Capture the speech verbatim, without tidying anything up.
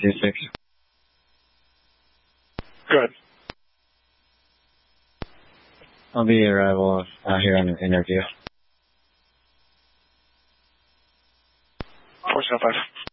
two six. Good. I'll be arrival uh, here on an interview. four seven five.